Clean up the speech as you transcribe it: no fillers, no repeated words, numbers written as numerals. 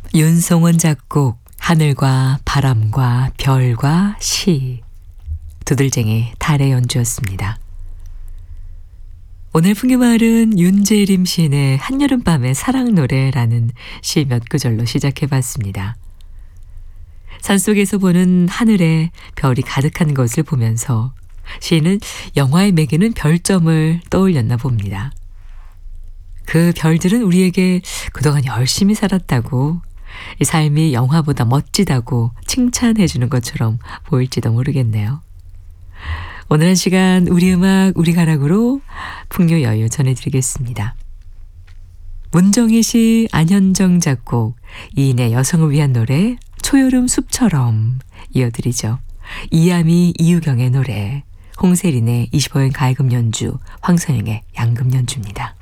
윤송원 작곡, 하늘과 바람과 별과 시, 두들쟁이 달의 연주였습니다. 오늘 풍요마을은 윤재림 시인의 한여름밤의 사랑노래라는 시 몇 구절로 시작해봤습니다. 산속에서 보는 하늘에 별이 가득한 것을 보면서 시인은 영화에 매기는 별점을 떠올렸나 봅니다. 그 별들은 우리에게 그동안 열심히 살았다고, 이 삶이 영화보다 멋지다고 칭찬해 주는 것처럼 보일지도 모르겠네요. 오늘 한 시간 우리 음악 우리 가락으로 풍요여유 전해드리겠습니다. 문정희 시, 안현정 작곡, 이인의 여성을 위한 노래 초여름 숲처럼 이어드리죠. 이하미, 이유경의 노래, 홍세린의 25연 가야금 연주, 황선영의 양금 연주입니다.